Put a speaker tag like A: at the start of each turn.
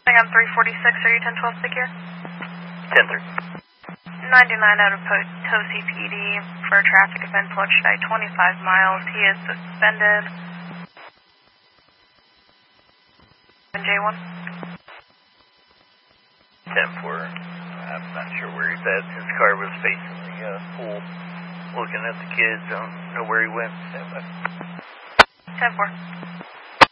A: I'm 346, are you 1012 secure?
B: 10-3.
A: 99 out of Potosi PD for a traffic offense, Lodge 25 miles. He is suspended. J1?
B: 10-4. I'm not sure where he's at. His car was facing the pool, looking at the kids. I don't know where he went.
A: 10-4.